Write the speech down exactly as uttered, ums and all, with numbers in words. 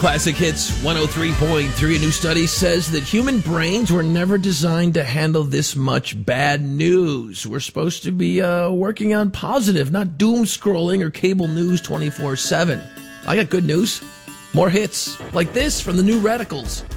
Classic Hits one oh three point three. A new study says that human brains were never designed to handle this much bad news. We're supposed to be uh, working on positive, not doom scrolling or cable news twenty-four seven. I got good news. More hits like this from the New Radicals.